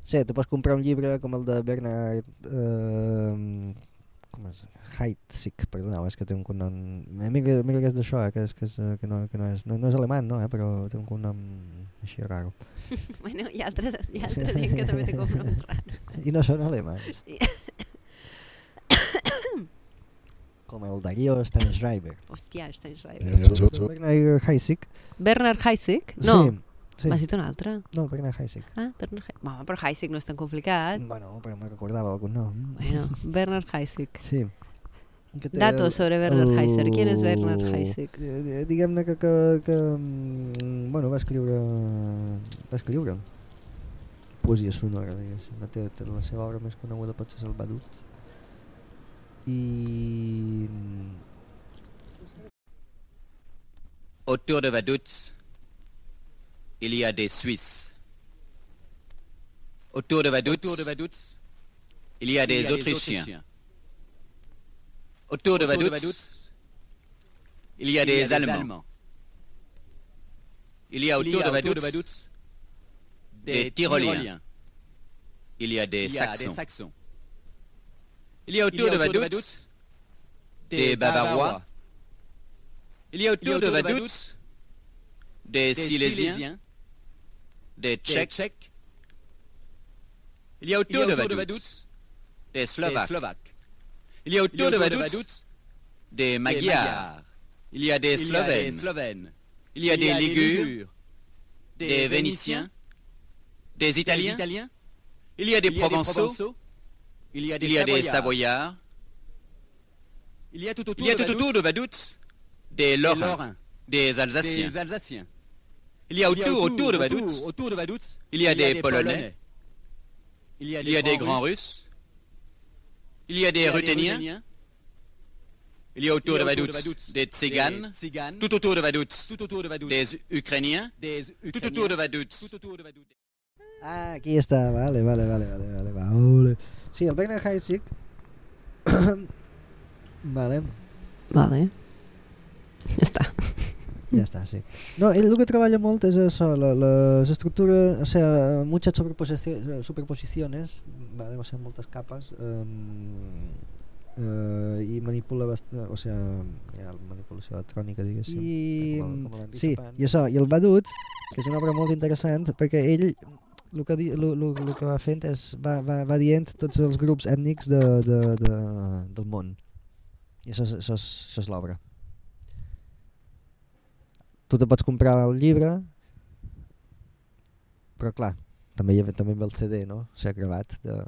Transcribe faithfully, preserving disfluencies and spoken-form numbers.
Sí, te pots comprar un llibre com el de Bernard... Eh, com és? Heidsieck, perdoneu, és que té un cognom... Mira, mira que és d'això, eh, que, és, que, és, que, no, que no, és, no, no és alemany, no, eh, però té un cognom així raro. Bueno, hi ha altres, hi ha altres gent que també té cognoms raros. I no són alemanys. Com el Darío Stanschreiber. Hòstia, Stanschreiber. Bernard Heidsieck. Bernard Heidsieck? No. Sí. Sí. M'has dit un altre? No, Bernard Heidsieck. Ah, Bernard Heidsieck. Home, però Heidsieck no és tan complicat. Bueno, però me recordava algun nom. Bueno, Bernard Heidsieck. Sí. Datos sobre Bernard uh, Heidsieck. Qui és Bernard Heidsieck? Eh, diguem-ne que, que, que bueno, va escriure va escriure poesia sonora, diguéssim. Té, té la seva obra més coneguda pot ser el Badut. I... Autour de Vaduz, il y a des Suisses. Autour de Vaduz, Autour de Vaduz il y a des, il y a Autrichiens. des Autrichiens. Autour de Vaduz, il y a des, il y a des Allemands. Allemands. Il y a autour, il y a de, Vaduz, de des, des Tyroliens. Tyroliens. Il y a des, il y a Saxons. des Saxons. Il y a autour, il y a autour de Vaduz des, des Bavarois. Il y a autour, il y a autour de Vaduz des, des Silésiens, Silésiens, des Tchèques. Tchèques. Il y a autour, il y a autour de, Vaduz, de Vaduz des Slovaques. Des Slovaques. Il y a autour, il y a autour de, Vaduz de Vaduz des Magyars. Il y a des Slovènes. Slovènes. Il y a des Ligures, des Vénitiens, des Italiens. Italiens. Il y a des Provençaux. Il y a des, il y a des Savoyards. Il y a tout autour, il y a tout autour de Vaduz des Lorrains, des Alsaciens. Des Alsaciens. Il y a autour, il y a autour, autour de Vaduz, autour de Vaduz, il y a, il y a des, des Polonais. Polonais. Il y a des, il y a des grands Russes. Il y a des, il y a Ruthéniens. Ruthéniens. Il y a autour, il y a de, Vaduz, de Vaduz des Tziganes. Tziganes. Tout autour de Vaduz, tout autour de Vaduz des Ukrainiens. Des Ukrainiens. Tout autour de Vaduz. Tout autour de Vaduz. Ah, aquí està, vale, vale, vale, vale, vale, vale. Sí, el Bernard Heidsieck. Vale. Vale. Ja està. Ja està, sí. No, ell el que treballa molt és això, la, les estructuras, o sea, muchas superposiciones, superposiciones, vale, o sea, moltes capes, um, uh, i manipula bastant, o sea, hi ha manipulació electrònica, diguéssim. I, com, com sí, i això, i el Badut, que és una obra molt interessant, perquè ell el que, di, lo, lo, lo que va fent és va, va, va dient tots els grups ètnics de, de, de, del món, i això és, això és, això és l'obra. Tu te pots comprar el llibre, però clar, també hi ha també amb el C D, no? S'ha gravat de...